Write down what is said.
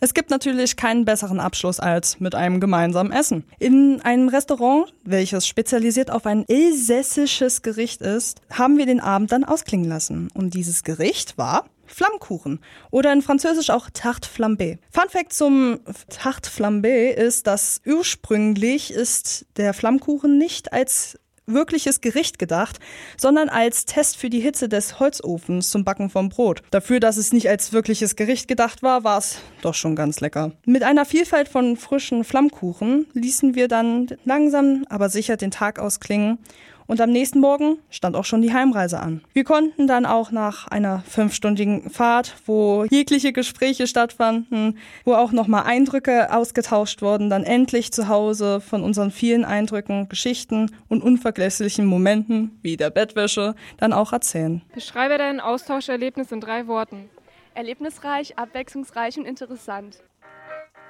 Es gibt natürlich keinen besseren Abschluss als mit einem gemeinsamen Essen. In einem Restaurant, welches spezialisiert auf ein elsässisches Gericht ist, haben wir den Abend dann ausklingen lassen. Und dieses Gericht war Flammkuchen oder in Französisch auch Tarte Flambée. Fun Fact zum Tarte Flambée ist, dass ursprünglich ist der Flammkuchen nicht als wirkliches Gericht gedacht, sondern als Test für die Hitze des Holzofens zum Backen vom Brot. Dafür, dass es nicht als wirkliches Gericht gedacht war, war es doch schon ganz lecker. Mit einer Vielfalt von frischen Flammkuchen ließen wir dann langsam, aber sicher den Tag ausklingen. Und am nächsten Morgen stand auch schon die Heimreise an. Wir konnten dann auch nach einer 5-stündigen Fahrt, wo jegliche Gespräche stattfanden, wo auch nochmal Eindrücke ausgetauscht wurden, dann endlich zu Hause von unseren vielen Eindrücken, Geschichten und unvergesslichen Momenten, wie der Bettwäsche, dann auch erzählen. Beschreibe dein Austauscherlebnis in 3 Worten. Erlebnisreich, abwechslungsreich und interessant.